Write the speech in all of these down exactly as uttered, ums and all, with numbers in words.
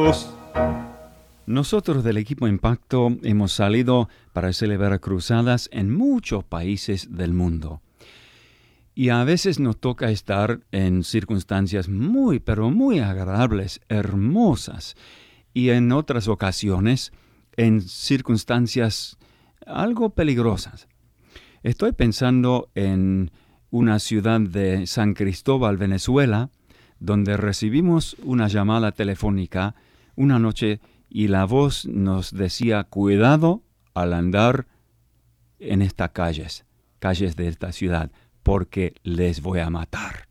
Saludos. Nosotros del equipo Impacto hemos salido para celebrar cruzadas en muchos países del mundo. Y a veces nos toca estar en circunstancias muy, pero muy agradables, hermosas. Y en otras ocasiones en circunstancias algo peligrosas. Estoy pensando en una ciudad de San Cristóbal, Venezuela, donde recibimos una llamada telefónica una noche y la voz nos decía, cuidado al andar en estas calles, calles de esta ciudad, porque les voy a matar.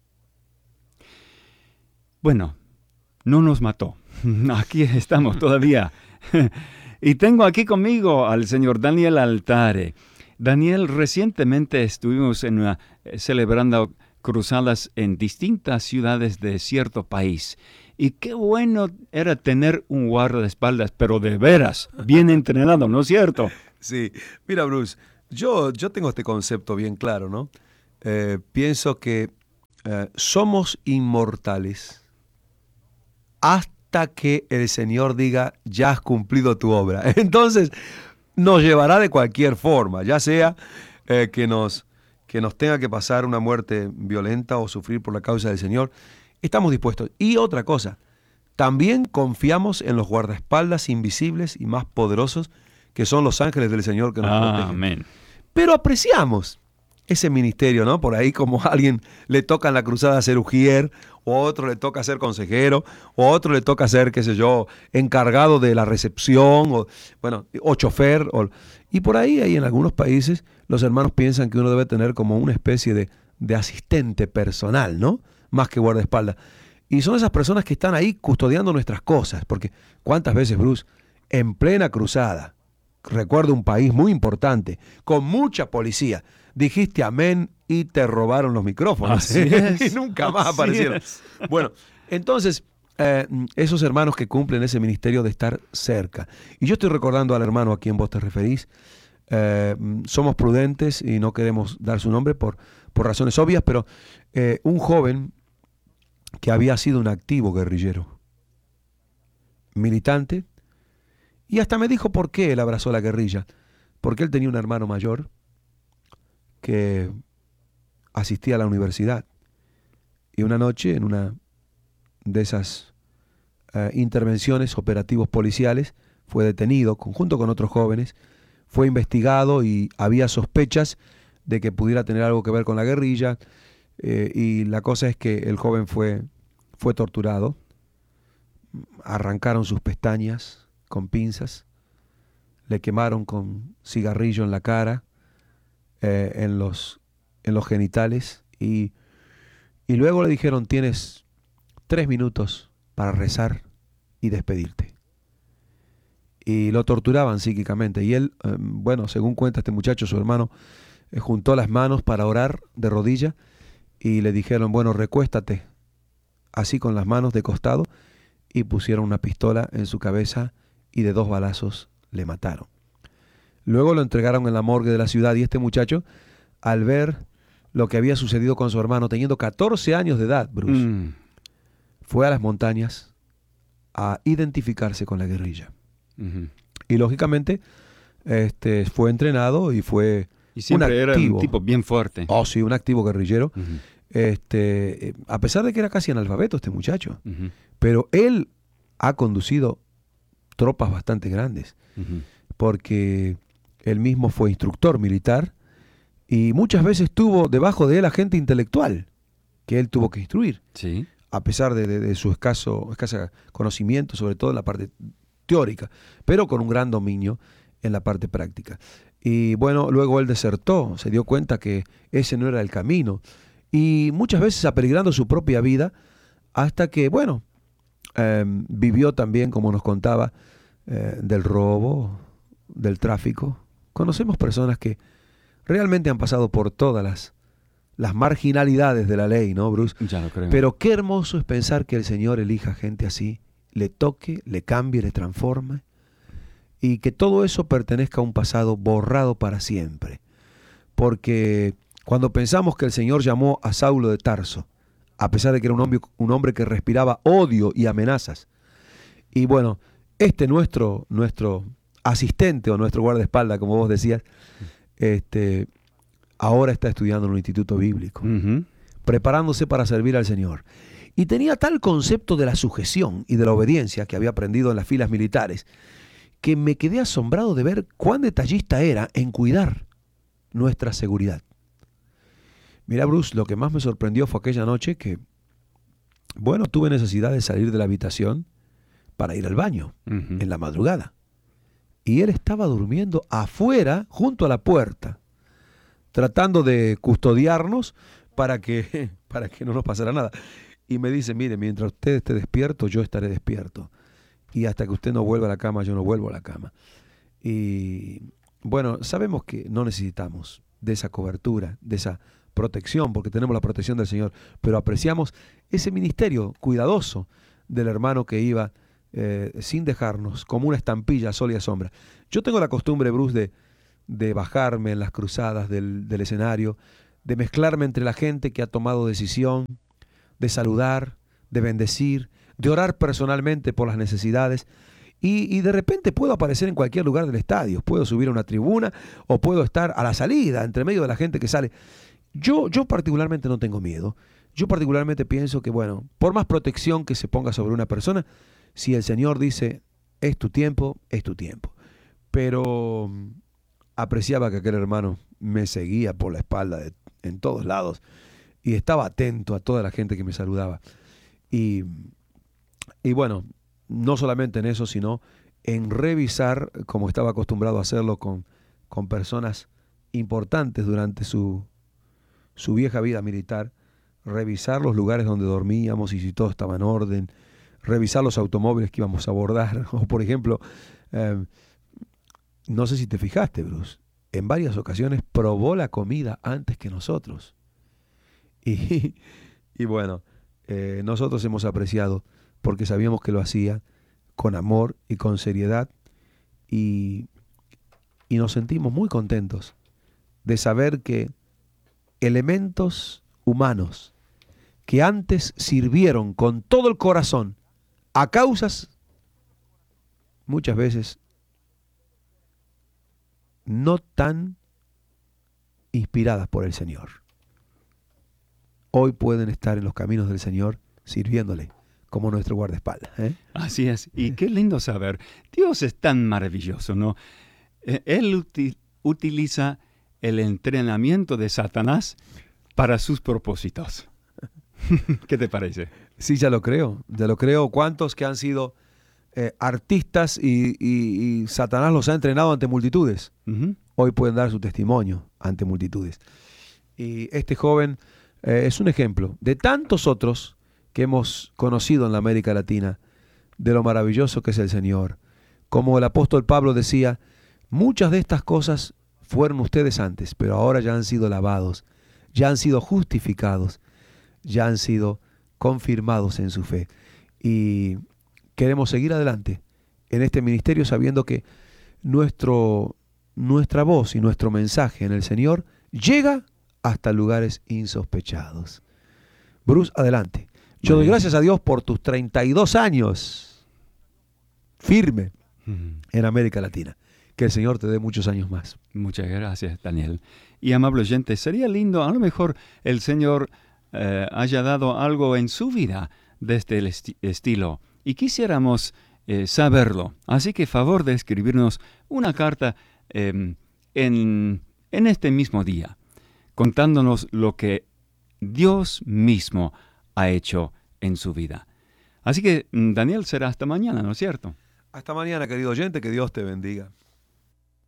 Bueno, no nos mató. Aquí estamos todavía. Y tengo aquí conmigo al señor Daniel Altare. Daniel, recientemente estuvimos en una, eh, celebrando cruzadas en distintas ciudades de cierto país. Y qué bueno era tener un guardaespaldas, pero de veras, bien entrenado, ¿no es cierto? Sí, mira Bruce, yo, yo tengo este concepto bien claro, ¿no? Eh, pienso que eh, somos inmortales hasta que el Señor diga, ya has cumplido tu obra. Entonces, nos llevará de cualquier forma, ya sea eh, que, nos, que nos tenga que pasar una muerte violenta o sufrir por la causa del Señor. Estamos dispuestos. Y otra cosa, también confiamos en los guardaespaldas invisibles y más poderosos que son los ángeles del Señor que nos Ah, protegen. amén. Pero apreciamos ese ministerio, ¿no? Por ahí como a alguien le toca en la cruzada ser ujier, o a otro le toca ser consejero, o a otro le toca ser, qué sé yo, encargado de la recepción, o bueno, o chofer. O, y por ahí, ahí en algunos países, los hermanos piensan que uno debe tener como una especie de, de asistente personal, ¿no? Más que guardaespaldas. Y son esas personas que están ahí custodiando nuestras cosas, porque ¿cuántas veces, Bruce, en plena cruzada, recuerdo un país muy importante, con mucha policía, dijiste amén y te robaron los micrófonos? Así es. Y nunca más Así aparecieron. es. Bueno, entonces, eh, esos hermanos que cumplen ese ministerio de estar cerca. Y yo estoy recordando al hermano a quien vos te referís. Eh, somos prudentes y no queremos dar su nombre por, por razones obvias, pero eh, un joven que había sido un activo guerrillero, militante, y hasta me dijo por qué él abrazó la guerrilla. Porque él tenía un hermano mayor que asistía a la universidad. Y una noche, en una de esas uh, intervenciones, operativos policiales, fue detenido junto con otros jóvenes, fue investigado y había sospechas de que pudiera tener algo que ver con la guerrilla. Eh, y la cosa es que el joven fue, fue torturado, arrancaron sus pestañas con pinzas, le quemaron con cigarrillo en la cara, eh, en, los, en los genitales, y, y luego le dijeron, tienes tres minutos para rezar y despedirte. Y lo torturaban psíquicamente, y él, eh, bueno, según cuenta este muchacho, su hermano, eh, juntó las manos para orar de rodilla, y le dijeron, bueno, recuéstate así con las manos de costado, y pusieron una pistola en su cabeza y de dos balazos le mataron. Luego lo entregaron en la morgue de la ciudad y este muchacho, al ver lo que había sucedido con su hermano, teniendo catorce años de edad, Bruce, mm. fue a las montañas a identificarse con la guerrilla. Uh-huh. Y lógicamente este, fue entrenado y fue y siempre un activo. Era un tipo bien fuerte. Oh, sí, un activo guerrillero. Uh-huh. Este, a pesar de que era casi analfabeto este muchacho. Uh-huh. Pero él ha conducido tropas bastante grandes. Uh-huh. Porque él mismo fue instructor militar y muchas veces tuvo debajo de él a gente intelectual que él tuvo que instruir. Sí. A pesar de, de, de su escaso, escaso conocimiento, sobre todo en la parte teórica, pero con un gran dominio en la parte práctica. Y bueno, luego él desertó, se dio cuenta que ese no era el camino. Y muchas veces apeligrando su propia vida, hasta que, bueno, eh, vivió también, como nos contaba, eh, del robo, del tráfico. Conocemos personas que realmente han pasado por todas las, las marginalidades de la ley, ¿no, Bruce? Ya lo creo. Pero qué hermoso es pensar que el Señor elija gente así, le toque, le cambie, le transforme, y que todo eso pertenezca a un pasado borrado para siempre. Porque cuando pensamos que el Señor llamó a Saulo de Tarso, a pesar de que era un hombre, un hombre que respiraba odio y amenazas, Y bueno, este nuestro, nuestro asistente o nuestro guardaespaldas, como vos decías, este, ahora está estudiando en un instituto bíblico, Ujú. preparándose para servir al Señor. Y tenía tal concepto de la sujeción y de la obediencia que había aprendido en las filas militares, que me quedé asombrado de ver cuán detallista era en cuidar nuestra seguridad. Mira, Bruce, lo que más me sorprendió fue aquella noche que, bueno, tuve necesidad de salir de la habitación para ir al baño Ujú. en la madrugada. Y él estaba durmiendo afuera, junto a la puerta, tratando de custodiarnos para que, para que no nos pasara nada. Y me dice, mire, mientras usted esté despierto, yo estaré despierto. Y hasta que usted no vuelva a la cama, yo no vuelvo a la cama. Y bueno, sabemos que no necesitamos de esa cobertura, de esa protección, porque tenemos la protección del Señor, pero apreciamos ese ministerio cuidadoso del hermano que iba eh, sin dejarnos, como una estampilla, sol y a sombra. Yo tengo la costumbre, Bruce, de, de bajarme en las cruzadas del, del escenario, de mezclarme entre la gente que ha tomado decisión, de saludar, de bendecir, de orar personalmente por las necesidades. Y, y de repente puedo aparecer en cualquier lugar del estadio. Puedo subir a una tribuna o puedo estar a la salida, entre medio de la gente que sale. Yo, yo particularmente no tengo miedo. Yo particularmente pienso que, bueno, por más protección que se ponga sobre una persona, si el Señor dice, es tu tiempo, es tu tiempo. Pero mm, apreciaba que aquel hermano me seguía por la espalda de, en todos lados y estaba atento a toda la gente que me saludaba. Y, y bueno, no solamente en eso, sino en revisar, como estaba acostumbrado a hacerlo con, con personas importantes durante su, su vieja vida militar, revisar los lugares donde dormíamos y si todo estaba en orden, revisar los automóviles que íbamos a abordar, o por ejemplo, eh, no sé si te fijaste, Bruce, en varias ocasiones probó la comida antes que nosotros. Y, y bueno, eh, nosotros hemos apreciado porque sabíamos que lo hacía con amor y con seriedad y, y nos sentimos muy contentos de saber que elementos humanos que antes sirvieron con todo el corazón a causas muchas veces no tan inspiradas por el Señor, hoy pueden estar en los caminos del Señor sirviéndole como nuestro guardaespaldas, ¿eh? Así es. Y qué lindo saber. Dios es tan maravilloso, ¿no? Eh, Él uti- utiliza el entrenamiento de Satanás para sus propósitos. ¿Qué te parece? Sí, ya lo creo, ya lo creo. ¿Cuántos que han sido eh, artistas y, y, y Satanás los ha entrenado ante multitudes? Ujú. Hoy pueden dar su testimonio ante multitudes. Y este joven eh, es un ejemplo de tantos otros que hemos conocido en la América Latina, de lo maravilloso que es el Señor. Como el apóstol Pablo decía, muchas de estas cosas fueron ustedes antes, pero ahora ya han sido lavados, ya han sido justificados, ya han sido confirmados en su fe. Y queremos seguir adelante en este ministerio sabiendo que nuestro, nuestra voz y nuestro mensaje en el Señor llega hasta lugares insospechados. Bruce, adelante. Yo doy gracias a Dios por tus treinta y dos años firme Ujú. en América Latina. Que el Señor te dé muchos años más. Muchas gracias, Daniel. Y amable oyente, sería lindo, a lo mejor el Señor eh, haya dado algo en su vida de este esti- estilo y quisiéramos eh, saberlo. Así que favor de escribirnos una carta eh, en, en este mismo día, contándonos lo que Dios mismo ha hecho en su vida. Así que, mm, Daniel, será hasta mañana, ¿no es cierto? Hasta mañana, querido oyente, que Dios te bendiga.